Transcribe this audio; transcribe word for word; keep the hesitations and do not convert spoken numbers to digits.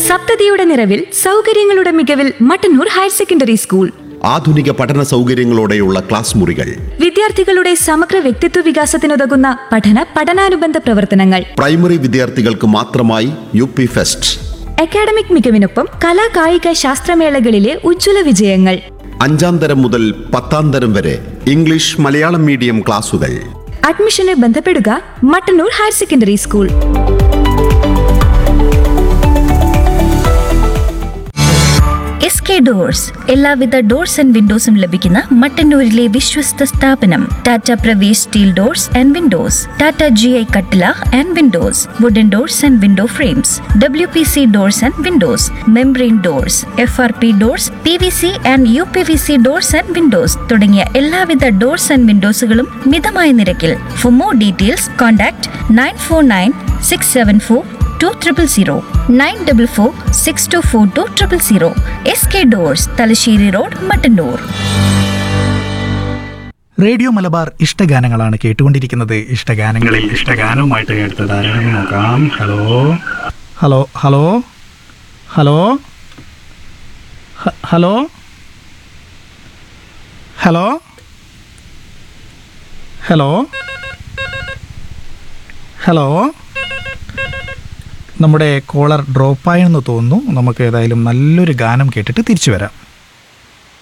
സപ്തതിയുടെ നിറവിൽ സൗകര്യങ്ങളുടെ മികവിൽ Mattannur higher secondary school. ആധുനിക പഠന സൗകര്യങ്ങളോടെയുള്ള ക്ലാസ് മുറികൾ, വിദ്യാർത്ഥികളുടെ സമഗ്ര വ്യക്തിത്വ വികാസത്തിനുതകുന്ന പഠന പഠനാനുബന്ധ പ്രവർത്തനങ്ങൾ, പ്രൈമറി വിദ്യാർത്ഥികൾക്ക് മാത്രമായി യു പി ഫെസ്റ്റ്, അക്കാഡമിക് മികവിനൊപ്പം കലാ കായിക ശാസ്ത്രമേളകളിലെ ഉജ്ജ്വല വിജയങ്ങൾ. അഞ്ചാം തരം മുതൽ പത്താം തരം വരെ ഇംഗ്ലീഷ് മലയാളം മീഡിയം ക്ലാസുകൾ. അഡ്മിഷന് ബന്ധപ്പെടുക Mattannur higher secondary school. S K doors എല്ലാവിധ ഡോർസ് ആൻഡ് വിൻഡോസും ലഭിക്കുന്ന മട്ടന്നൂരിലെ വിശ്വസ്ത സ്ഥാപനം. Tata Pravesh steel doors and Windows, Tata G I കട്ടില and Windows, wooden doors and window frames, W P C doors and Windows, membrane doors, F R P doors, P V C and you P V C doors and Windows തുടങ്ങിയ എല്ലാവിധ doors and വിൻഡോസുകളും മിതമായ നിരക്കിൽ. For more details contact nine four nine six seven four two triple zero nine double four six to four two triple zero. S K doors, Thalassery road, Mattannur. Radio Malabar ഇഷ്ടഗാനങ്ങളാണ് കേട്ടുകൊണ്ടിരിക്കുന്നത്. ഇഷ്ടഗാനങ്ങളിൽ ഇഷ്ടഗാനവുമായിട്ട് എടുത്തത് ആരാണെന്ന് നോക്കാം. Hello hello hello hello hello hello hello hello നമ്മുടെ collar ഡ്രോപ്പായെന്ന് തോന്നുന്നു. നമുക്ക് ഏതായാലും നല്ലൊരു ഗാനം കേട്ടിട്ട് തിരിച്ചു വരാം.